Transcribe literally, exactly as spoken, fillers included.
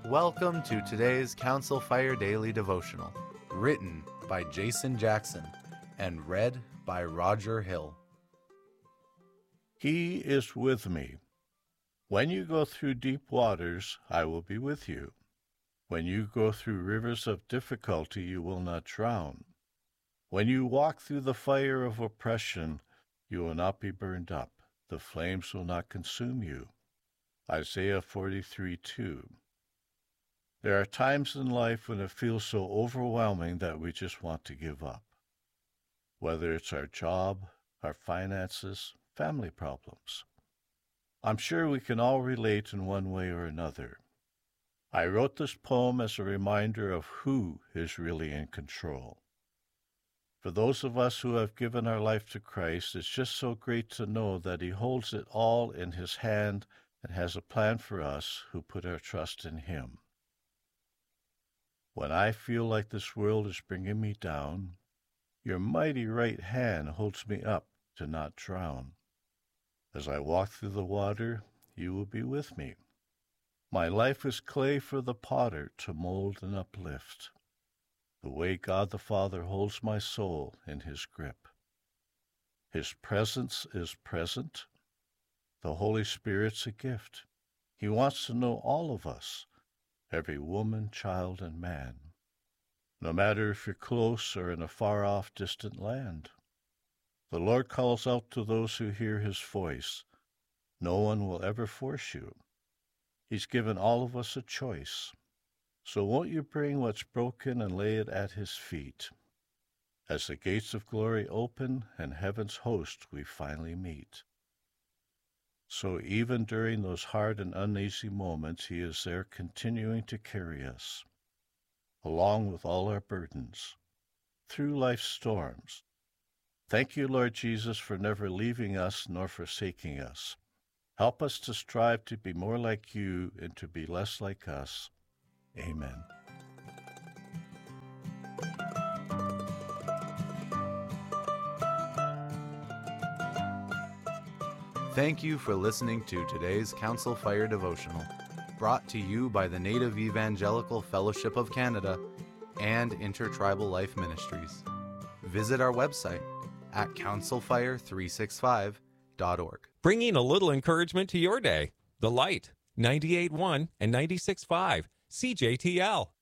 Welcome to today's Council Fire Daily Devotional, written by Jason Jackson and read by Roger Hill. He is with me. When you go through deep waters, I will be with you. When you go through rivers of difficulty, you will not drown. When you walk through the fire of oppression, you will not be burned up. The flames will not consume you. Isaiah forty-three two. There are times in life when it feels so overwhelming that we just want to give up. Whether it's our job, our finances, family problems. I'm sure we can all relate in one way or another. I wrote this poem as a reminder of who is really in control. For those of us who have given our life to Christ, it's just so great to know that He holds it all in His hand and has a plan for us who put our trust in Him. When I feel like this world is bringing me down, your mighty right hand holds me up to not drown. As I walk through the water, you will be with me. My life is clay for the potter to mold and uplift, the way God the Father holds my soul in His grip. His presence is present. The Holy Spirit's a gift. He wants to know all of us, every woman, child, and man, no matter if you're close or in a far-off, distant land. The Lord calls out to those who hear His voice. No one will ever force you. He's given all of us a choice. So won't you bring what's broken and lay it at His feet? As the gates of glory open and heaven's host we finally meet. So even during those hard and uneasy moments, He is there continuing to carry us, along with all our burdens, through life's storms. Thank you, Lord Jesus, for never leaving us nor forsaking us. Help us to strive to be more like You and to be less like us. Amen. Thank you for listening to today's Council Fire Devotional, brought to you by the Native Evangelical Fellowship of Canada and Intertribal Life Ministries. Visit our website at council fire three sixty-five dot org. Bringing a little encouragement to your day. The Light, ninety-eight point one and ninety-six point five, C J T L.